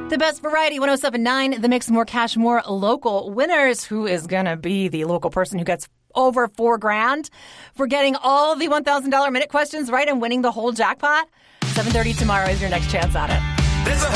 The best variety, 107.9, The Mix, more cash, more local winners. Who is going to be the local person who gets over $4,000 for getting all the $1,000 minute questions right and winning the whole jackpot? 7:30 tomorrow is your next chance at it. There's a